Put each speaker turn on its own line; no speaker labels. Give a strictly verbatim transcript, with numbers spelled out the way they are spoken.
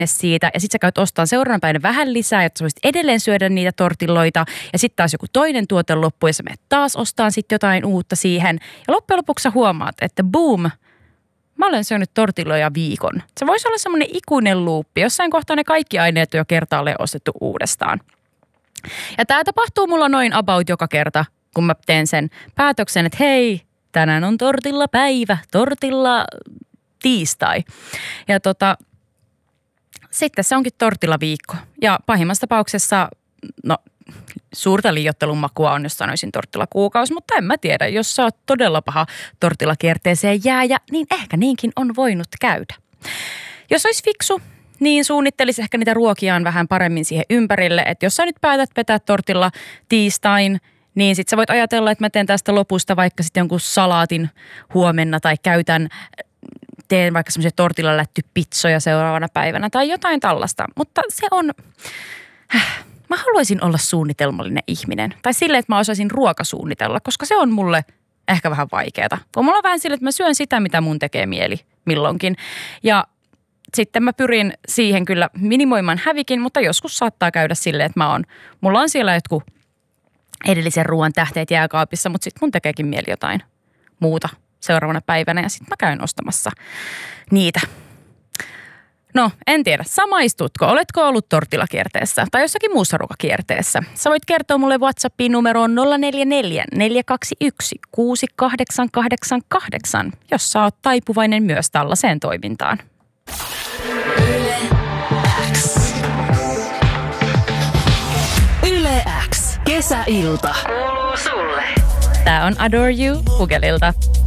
siitä ja sitten sä käyt ostamaan seuraavan päivänä vähän lisää, jotta sä voisit edelleen syödä niitä tortilloita ja sitten taas joku toinen tuote loppuu ja sä menet taas ostamaan sitten jotain uutta siihen. Ja loppujen lopuksi sä huomaat, että boom, mä olen syönyt tortilloja viikon. Se voisi olla semmoinen ikuinen luuppi. Jossain kohtaa ne kaikki aineet on jo kertaalleen ostettu uudestaan. Ja tämä tapahtuu mulla noin about joka kerta, kun mä teen sen päätöksen, että hei, tänään on tortilla päivä, tortilla tiistai. Ja tota, sitten se onkin tortilla viikko. Ja pahimmassa tapauksessa, no suurta liioittelun makua on, jos sanoisin tortilla kuukausi, mutta en mä tiedä, jos sä oot todella paha tortilla kierteeseen jääjä, niin ehkä niinkin on voinut käydä. Jos olisi fiksu, niin suunnittelisi ehkä niitä ruokiaan vähän paremmin siihen ympärille, että jos sä nyt päätät vetää tortilla tiistain, niin sit sä voit ajatella, että mä teen tästä lopusta vaikka sitten jonkun salaatin huomenna tai käytän, teen vaikka semmoisia tortilla lätty pitsoja seuraavana päivänä tai jotain tällaista. Mutta se on, mä haluaisin olla suunnitelmallinen ihminen tai silleen, että mä osaisin ruokasuunnitella, koska se on mulle ehkä vähän vaikeaa. Kun mulla on vähän silleen, että mä syön sitä, mitä mun tekee mieli milloinkin ja sitten mä pyrin siihen kyllä minimoimaan hävikin, mutta joskus saattaa käydä silleen, että mä oon, mulla on siellä jotkut edellisen ruoan tähteet jääkaapissa, mutta sitten mun tekeekin mieli jotain muuta seuraavana päivänä ja sitten mä käyn ostamassa niitä. No, en tiedä. Samaistutko? Oletko ollut tortillakierteessä tai jossakin muussa ruokakierteessä? Sä voit kertoa mulle WhatsAppiin numeroon nolla neljä neljä neljä kaksi yksi kuusi kahdeksan kahdeksan kahdeksan, jos sä oot taipuvainen myös tällaiseen toimintaan.
Yle X. Yle X. Kesäilta. Kuuluu sulle.
Tää on Adore You Pugelilta.